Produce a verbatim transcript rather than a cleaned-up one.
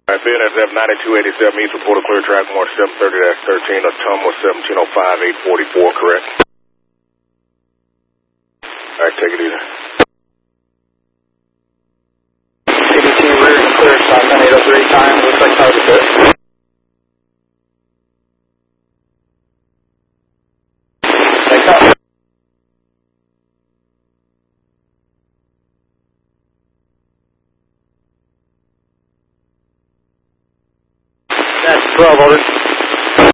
Alright, B N S F ninety-two eighty-seven, East report a clear track mark seven thirty dash thirteen, a tum was seventeen oh five, eight forty-four, correct? Alright, take it easy. C D T rear and clear, stop on eight oh three time, looks like target hit. Take off. That's twelve, over.